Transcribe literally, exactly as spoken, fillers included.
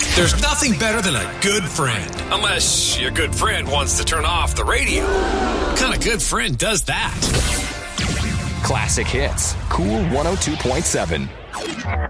There's nothing better than a good friend. Unless your good friend wants to turn off the radio. What kind of good friend does that? Classic Hits. Cool one oh two point seven.